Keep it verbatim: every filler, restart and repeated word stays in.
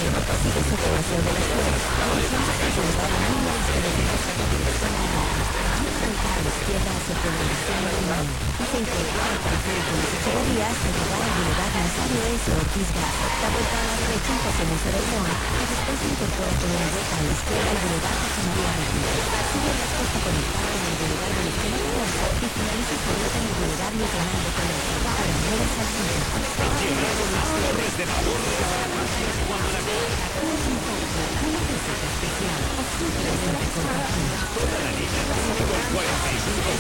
Sigue su formación de las flores. Comenzamos a presentar la misma lista de diversas de dirección a la volcar a la izquierda hacia programación de la mano y se incorpora al periférico de Echeverría hasta llegar al Boulevard Nazario S. Ortiz Gas. Da vuelta a la derecha en José Museo de León y después se incorpora con una vuelta a la izquierda al Boulevard José María Rodríguez. Sigue la costa conectada con el Boulevard de Luciano Alonso y finaliza su ruta en el Boulevard Luis Donaldo Colosio. Ahora mueves al centro. Torres de vapor. Una receta especial o simplemente compartida. Toda la línea cinco cuarenta y cinco